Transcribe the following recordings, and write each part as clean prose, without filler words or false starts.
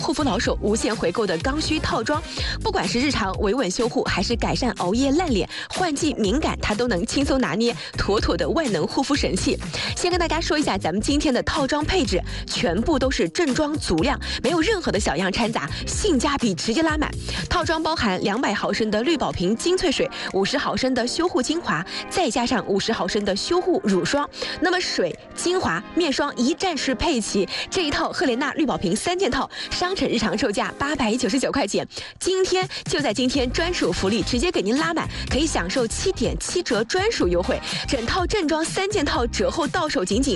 护肤老手无限回购的刚需套装，不管是日常维稳修护，还是改善熬夜烂脸、换季敏感，它都能轻松拿捏，妥妥的万能护肤神器。先跟大家说一下咱们今天的套装配置，全部都是正装足量，没有任何的小样掺杂，性价比直接拉满。套装包含200毫升的绿宝瓶精粹水，50毫升的修护精华，再加上50毫升的修护乳霜。那么水、精华、面霜一站式配齐，这一套赫莲娜绿宝瓶3件套，商城日常售价899块钱，今天就在今天专属福利，直接给您拉满，可以享受7.7折专属优惠。整套正装3件套折后到手仅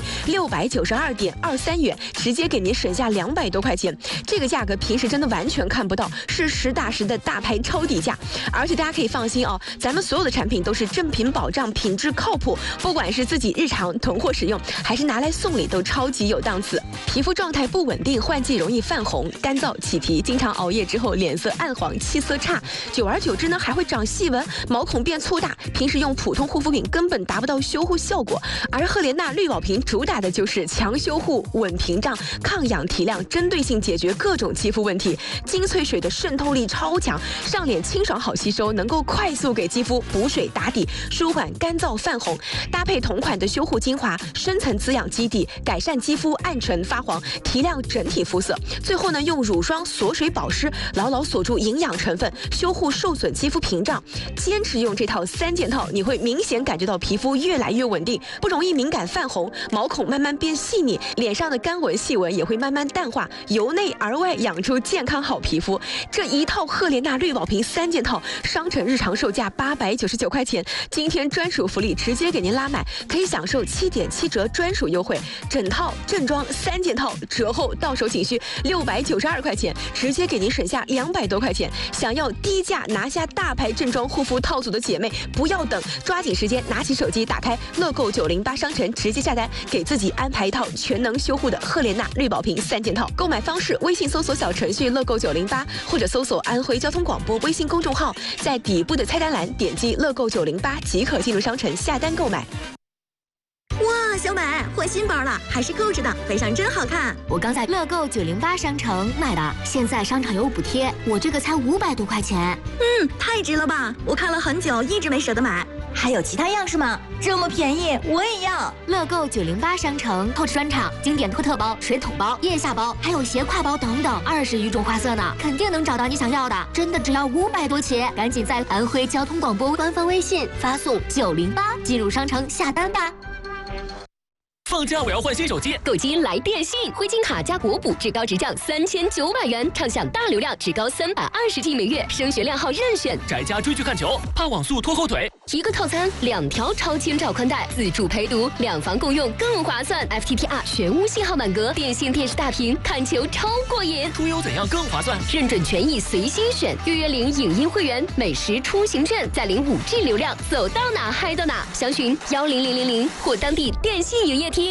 692.23元，直接给您省下200多块钱。这个价格平时真的完全看不到，是实打实的大牌超底价。而且大家可以放心哦，咱们所有的产品都是正品保障，品质靠谱，不管是自己日常囤货使用，还是拿来送礼，都超级有档次。皮肤状态不稳定，换季容易泛红、干燥、起皮，经常熬夜之后脸色暗黄、气色差，久而久之呢还会长细纹、毛孔变粗大，平时用普通护肤品根本达不到修护效果。而赫莲娜绿宝瓶主打的就是强修护、稳屏障、抗氧提亮，针对性解决各种肌肤问题。精粹水的渗透力超强，上脸清爽好吸收，能够快速给肌肤补水打底，舒缓干燥泛红。搭配同款的修护精华，深层滋养基底，改善肌肤暗沉发黄，提亮整体肤色。最后呢，用乳霜锁水保湿，牢牢锁住营养成分，修护受损肌肤屏障。坚持用这套3件套，你会明显感觉到皮肤越来越稳定，不容易敏感泛红，毛孔慢慢变细腻，脸上的干纹细纹也会慢慢淡化，由内而外养出健康好皮肤。这一套赫莲娜绿宝瓶3件套，商城日常售价899块钱，今天专属福利直接给您拉满，可以享受7.7折专属优惠。整套正装3件套折后到手仅需692块钱，直接给您省下200多块钱。想要低价拿下大牌正装护肤套组的姐妹，不要等，抓紧时间拿起手机，打开乐购908商城，直接下单，给自己安排一套全能修护的赫莲娜绿宝瓶3件套。购买方式：微信搜索小程序乐购908，或者搜索安徽交通广播微信公众号，在底部的菜单栏点击乐购908即可进入商城下单购买。 哇，小美换新包了，还是购置的，背上真好看。 我刚在乐购908商城买的，现在商场有补贴，我这个才500多块钱。 太值了吧！我看了很久，一直没舍得买。 还有其他样式吗？这么便宜，我也要。 乐购908商城透支专场、经典托特包、水桶包、腋下包，还有斜挎包等等，20余种花色呢，肯定能找到你想要的。真的只要500多起，赶紧在安徽交通广播官方微信发送908进入商城下单吧。 放假我要换新手机， 购机来电信，灰金卡加国补，至高直降3900元，畅享大流量，至高320G 每月，升学靓号任选。 宅家追剧看球，怕网速拖后腿。 一个套餐2条超千兆宽带，自助陪读，2房共用更划算。FTTR 全屋信号满格，电信电视大屏，看球超过瘾。 出游怎样更划算？ 认准权益随心选，预约领影音会员，美食出行券，再领5G 流量，走到哪嗨到哪。详询10000或当地电信营业厅。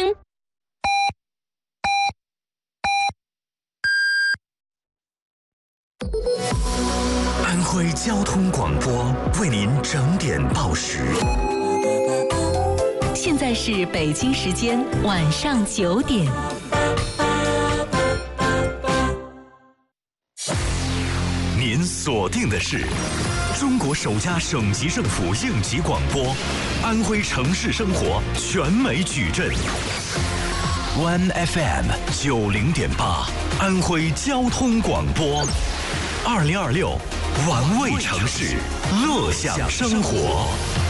安徽交通广播为您整点报时。 现在是北京时间晚上9点。 您锁定的是中国首家省级政府应急广播，安徽城市生活全美矩阵。One FM 90.8，安徽交通广播，2026玩味城市，乐享生活。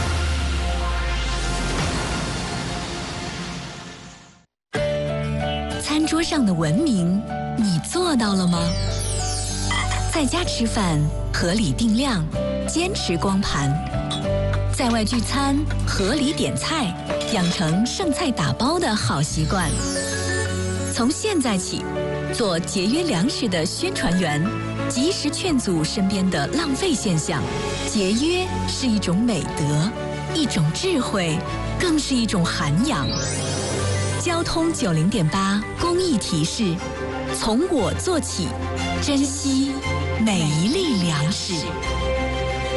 餐桌上的文明，你做到了吗？在家吃饭，合理定量，坚持光盘；在外聚餐，合理点菜，养成剩菜打包的好习惯。从现在起，做节约粮食的宣传员，及时劝阻身边的浪费现象。节约是一种美德，一种智慧，更是一种涵养。交通90.8公益提示：从我做起，珍惜每一粒粮食。